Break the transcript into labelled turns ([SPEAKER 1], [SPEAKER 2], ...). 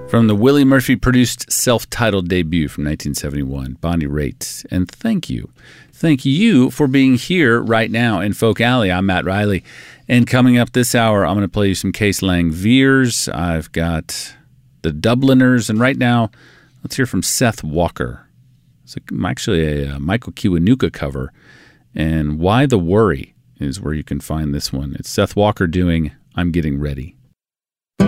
[SPEAKER 1] From the Willie Murphy-produced self-titled debut from 1971, Bonnie Raitt. And thank you. Thank you for being here right now in Folk Alley. I'm Matt Riley. And coming up this hour, I'm going to play you some Case Lang Veers. I've got the Dubliners. And right now, let's hear from Seth Walker. It's actually a Michael Kiwanuka cover. And Why the Worry is where you can find this one. It's Seth Walker doing I'm Getting Ready.